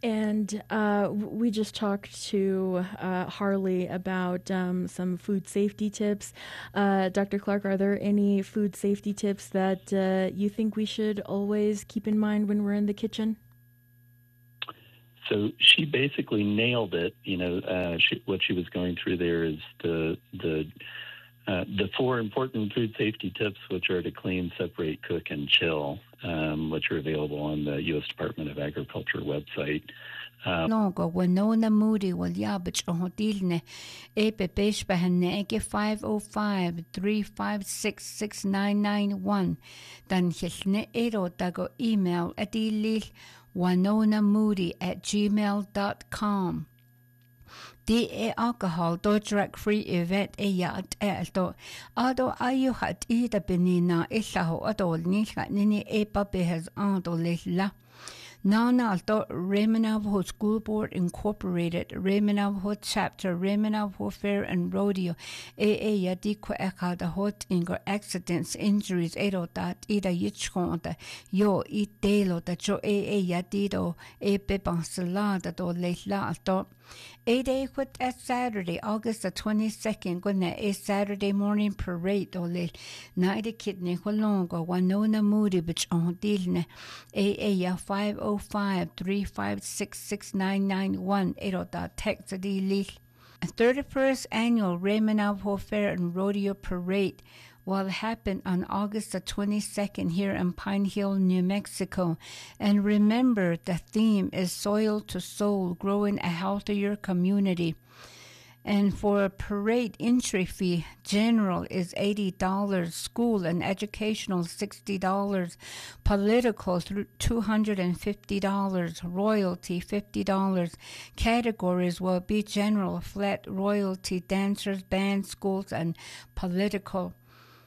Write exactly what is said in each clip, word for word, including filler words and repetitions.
And uh, we just talked to uh, Harley about um, some food safety tips. Uh, Doctor Clark, are there any food safety tips that uh, you think we should always keep in mind when we're in the kitchen? So she basically nailed it. You know, uh, she, what she was going through there is the the uh, the four important food safety tips, which are to clean, separate, cook, and chill, um, which are available on the U S Department of Agriculture website. Logo Winona Moody will yabich on dilne Epe Beshbahanege five oh five, three five six, six nine nine one. Dan Hilne Ero Dago email at ilil Winona Moody at gmail dot com. D A alcohol do drug free event e yat elto. Ado ayu hat ida benina isaho adol nisha nini e papi has ando lila. Nonalto Raymond Navajo School Board Incorporated, Raymond Navajo Chapter, Raymond Navajo Fair and Rodeo, A A Yadiko Eka the hot ingo accidents, injuries, Edo dat ida yichkonda, yo it delo that jo A A Yadido, A Beban Salada do Leila alto. A day quit at Saturday, August the twenty-second, gonna a Saturday morning parade or late night a kidney longo, Winona Moody, which on dilne, A A ya five oh five, three five six, six nine nine one, eight oh dot text the late. thirty-first annual Raymond Navajo Fair and Rodeo Parade will happen on August the twenty-second here in Pine Hill, New Mexico. And remember, the theme is Soil to Soul, growing a healthier community. And for a parade entry fee, general is eighty dollars, school and educational sixty dollars, political two hundred fifty dollars, royalty fifty dollars. Categories will be general, flat, royalty, dancers, band, schools, and political.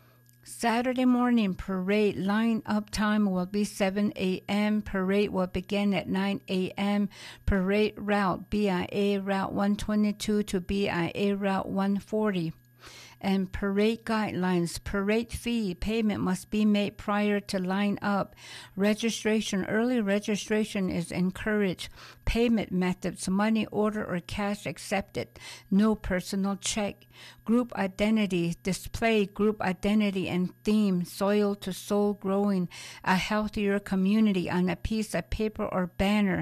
Saturday morning parade line-up time will be seven a.m. Parade will begin at nine a.m. Parade route B I A Route one twenty-two to B I A Route one forty. And parade guidelines. Parade fee payment must be made prior to line up. Registration, early registration is encouraged. Payment methods, money order or cash accepted. No personal check. Group identity, display group identity and theme, soil to soul growing, a healthier community on a piece of paper or banner.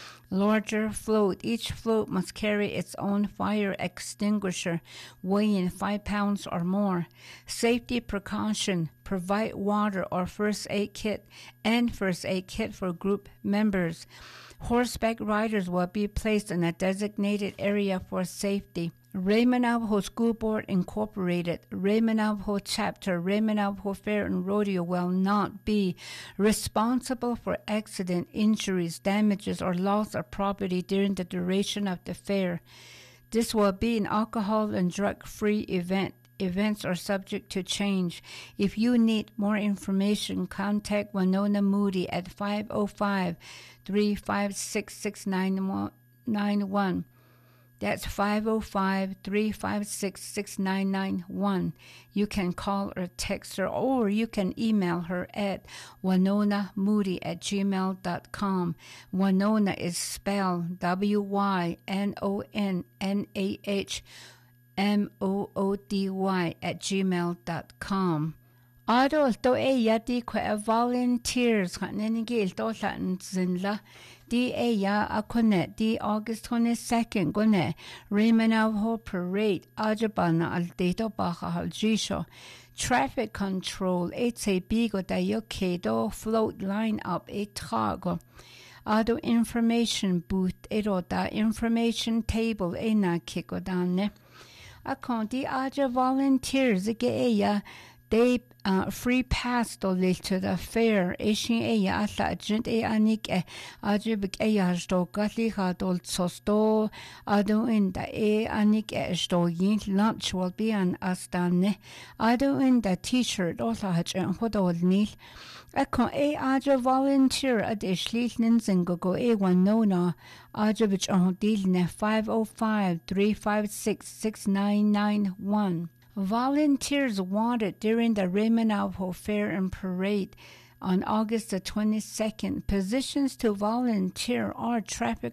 Larger float. Each float must carry its own fire extinguisher, weighing five pounds or more. Safety precaution. Provide water or first aid kit and first aid kit for group members. Horseback riders will be placed in a designated area for safety. Raymond Navajo School Board Incorporated, Raymond Navajo Chapter, Raymond Navajo Fair and Rodeo will not be responsible for accident, injuries, damages, or loss of property during the duration of the fair. This will be an alcohol and drug-free event. Events are subject to change. If you need more information, contact Winona Moody at five oh five, three five six, six nine one. That's five oh five, three five six, six nine nine one. You can call or text her, or you can email her at winona moody at gmail dot com. Winona is spelled W Y N O N N A H M O O D Y at gmail dot com. Ado to e yati kwa volunteers kanenigil to latin zinla. Di e ya akone di August twenty-second gone Raymond Navajo Parade ajabana al deto baja al jisho. Traffic control it's a bigo da yo kedo float line up a trago. Ado information booth ero da information table e na kiko dane. Akon di aja volunteers ge e ya they uh, free pass to to the fair. Ishin e ya atla agent e anik e ajibik e ya sto gatli hadol sosto ado in the e anik e sto yin lunch will be an astane ado in the t-shirt also hach and hodol nil. Akon e aja volunteer at ishli ninzingo go e one nona ajibich on deal ne five oh five, three five six, six nine nine one. Volunteers wanted during the Raymond Navajo Fair and Parade on August the twenty-second. Positions to volunteer are traffic